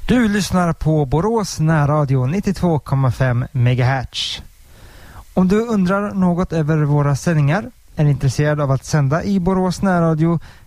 Du lyssnar på Borås närradio 92,5 MHz. Om du undrar något över våra sändningar, är intresserad av att sända i Borås närradio